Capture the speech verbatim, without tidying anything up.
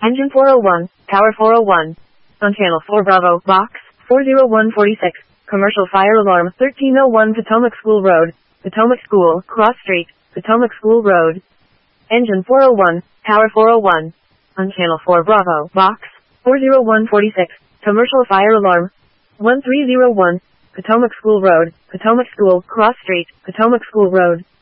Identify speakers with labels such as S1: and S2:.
S1: Engine four oh one, Tower four oh one. On Channel four Bravo, Box, four oh one forty-six. Commercial fire alarm, thirteen oh one Potomac School Road. Potomac School, Cross Street, Potomac School Road. Engine four oh one, Tower four oh one. On Channel four Bravo, Box, four oh one forty-six. Commercial fire alarm, one three oh one. Potomac School Road, Potomac School, Cross Street, Potomac School Road.